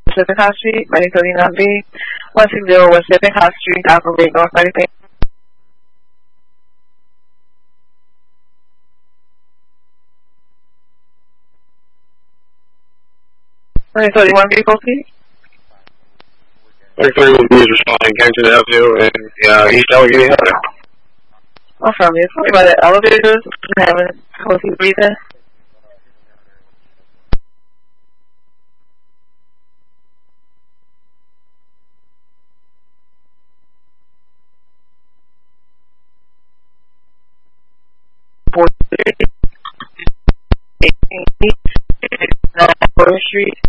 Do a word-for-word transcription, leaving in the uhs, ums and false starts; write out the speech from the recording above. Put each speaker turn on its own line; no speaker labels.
West Lippincott Street, ninety thirty-nine B, one sixty West Lippincott Street, Applegate, North ninety-three. ninety thirty-one vehicle, please.
ninety thirty-one B is responding Kensington Avenue and uh, East Allegheny Avenue.
Oh, from you. Tell me about the elevators. I'm having difficulty breathing. Street.